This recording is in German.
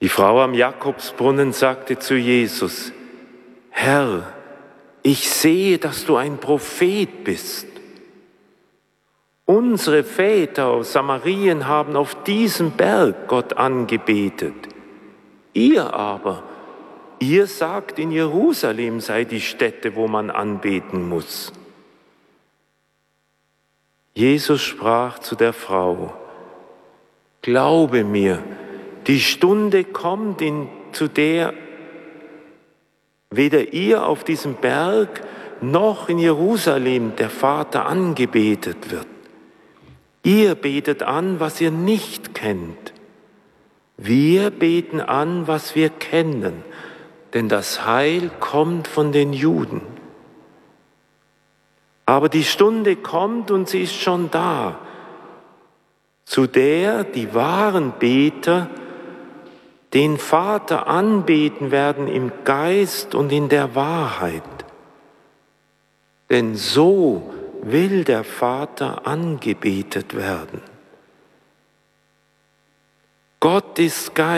Die Frau am Jakobsbrunnen sagte zu Jesus: Herr, ich sehe, dass du ein Prophet bist. Unsere Väter aus Samarien haben auf diesem Berg Gott angebetet. Ihr aber, ihr sagt, in Jerusalem sei die Stätte, wo man anbeten muss. Jesus sprach zu der Frau: Glaube mir, die Stunde kommt, zu der weder ihr auf diesem Berg noch in Jerusalem der Vater angebetet wird. Ihr betet an, was ihr nicht kennt. Wir beten an, was wir kennen, denn das Heil kommt von den Juden. Aber die Stunde kommt und sie ist schon da, zu der die wahren Beter den Vater anbeten werden im Geist und in der Wahrheit. Denn so will der Vater angebetet werden. Gott ist Geist.